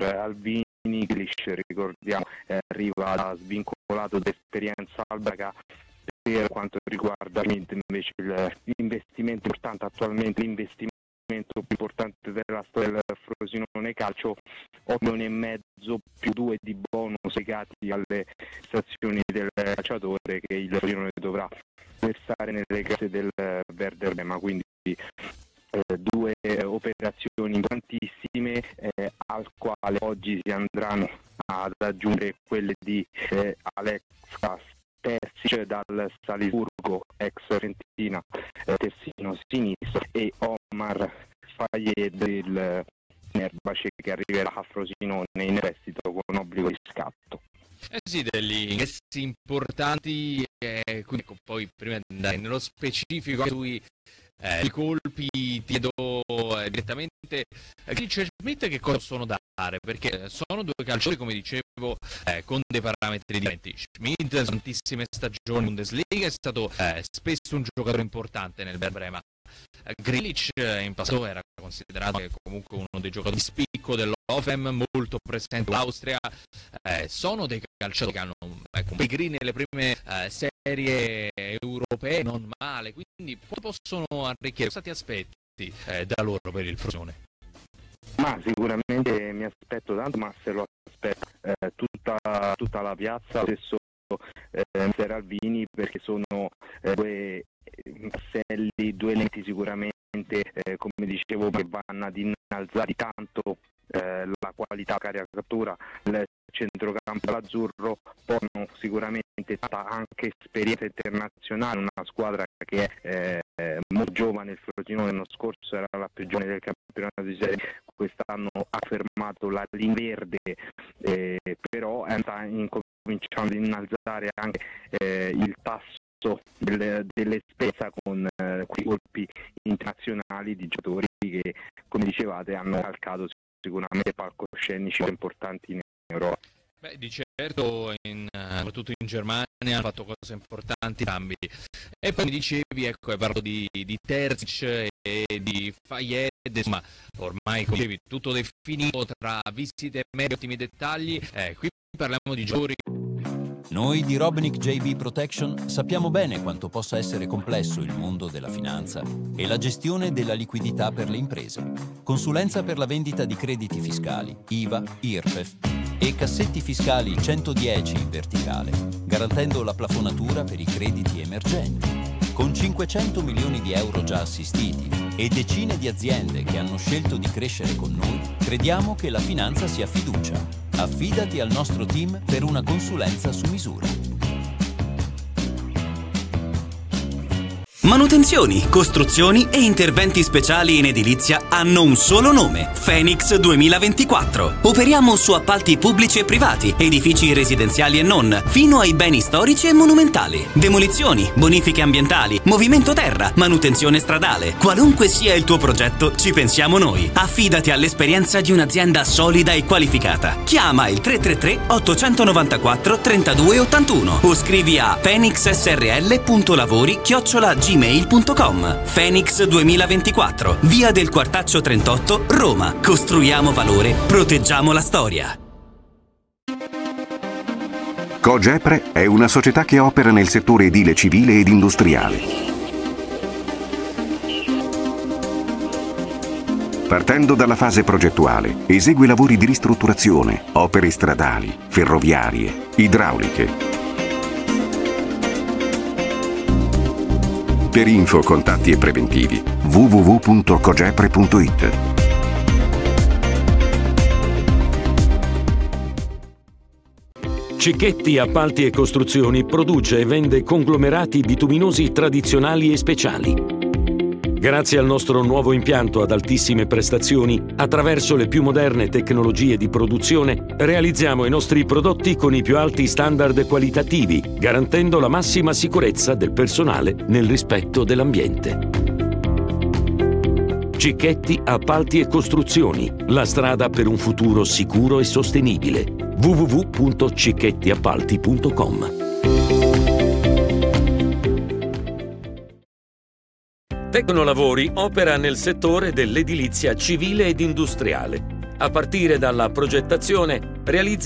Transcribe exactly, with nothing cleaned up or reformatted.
Albini. Grealish, ricordiamo, eh, arriva da svincolato d'esperienza al Braga. Per quanto riguarda invece l'investimento importante attualmente, l'investimento più importante della storia del Frosinone Calcio, otto milioni e mezzo più due di bonus legati alle prestazioni del calciatore che il Frosinone dovrà versare nelle casse del Werder Bremen, quindi eh, due operazioni importantissime eh, al quale oggi si andranno ad aggiungere quelle di eh, Alexa Terzic dal Salisburgo, ex Fiorentina, eh, terzino sinistro, e Omar Fayed del Fenerbahce che arriverà a Frosinone in prestito con obbligo di scatto. Eh sì, degli ingressi importanti, eh, quindi ecco, poi prima di andare nello specifico sui eh, i colpi ti chiedo eh, direttamente eh, Grealish Schmidt che cosa possono dare, perché sono due calciatori, come dicevo, eh, con dei parametri differenti. Schmidt tantissime stagioni in Bundesliga, è stato eh, spesso un giocatore importante nel Bremen. Grealish in passato era considerato comunque uno dei giocatori di spicco dell'Hoffenheim, molto presente in Austria. Eh, sono dei calciatori che hanno ecco, un pedigree nelle prime eh, serie europee, non male, quindi possono arricchire. Cosa ti aspetti eh, da loro per il Frosinone? Ma sicuramente mi aspetto tanto, ma se lo aspetta eh, tutta, tutta la piazza, stesso eh, mister Albini, perché sono eh, due tasselli, due elementi sicuramente, eh, come dicevo, che vanno ad innalzare tanto eh, la qualità caricatura del centrocampo dell'azzurro. Poi hanno sicuramente stata anche esperienza internazionale, una squadra che è eh, molto giovane. Il Frosinone l'anno scorso era la più giovane del campionato di serie, quest'anno ha fermato la linea verde, eh, però sta incominciando ad innalzare anche eh, il tasso delle, dell'esperienza con eh, quei colpi internazionali di giocatori che, come dicevate, hanno calcato sicuramente palcoscenici importanti in Europa. Beh, di certo, in, soprattutto in Germania hanno fatto cose importanti entrambi. E poi mi dicevi, ecco, hai parlato di, di Terzic e di Fayed, insomma, ormai come dicevi, tutto definito tra visite, meri, ottimi dettagli. Eh, qui parliamo di giocatori. Noi di Robinic J V Protection sappiamo bene quanto possa essere complesso il mondo della finanza e la gestione della liquidità per le imprese. Consulenza per la vendita di crediti fiscali, I V A, I R P E F e cassetti fiscali centodieci in verticale, garantendo la plafonatura per i crediti emergenti. Con cinquecento milioni di euro già assistiti e decine di aziende che hanno scelto di crescere con noi, crediamo che la finanza sia fiducia. Affidati al nostro team per una consulenza su misura. Manutenzioni, costruzioni e interventi speciali in edilizia hanno un solo nome: Phoenix duemilaventiquattro. Operiamo su appalti pubblici e privati, edifici residenziali e non, fino ai beni storici e monumentali. Demolizioni, bonifiche ambientali, movimento terra, manutenzione stradale. Qualunque sia il tuo progetto, ci pensiamo noi. Affidati all'esperienza di un'azienda solida e qualificata. Chiama il tre tre tre otto nove quattro tre due otto uno o scrivi a phoenixsrl punto lavori chiocciola gmail punto com. Phoenix duemilaventiquattro, via del Quartaccio trentotto, Roma. Costruiamo valore, proteggiamo la storia. Cogepre è una società che opera nel settore edile civile ed industriale. Partendo dalla fase progettuale, esegue lavori di ristrutturazione, opere stradali, ferroviarie, idrauliche. Per info, contatti e preventivi w w w punto cogepre punto i t. Cicchetti Appalti e Costruzioni produce e vende conglomerati bituminosi tradizionali e speciali. Grazie al nostro nuovo impianto ad altissime prestazioni, attraverso le più moderne tecnologie di produzione, realizziamo i nostri prodotti con i più alti standard qualitativi, garantendo la massima sicurezza del personale nel rispetto dell'ambiente. Cicchetti Appalti e Costruzioni, la strada per un futuro sicuro e sostenibile. w w w punto cicchetti appalti punto com. Tecnolavori opera nel settore dell'edilizia civile ed industriale. a partire dalla progettazione, realizza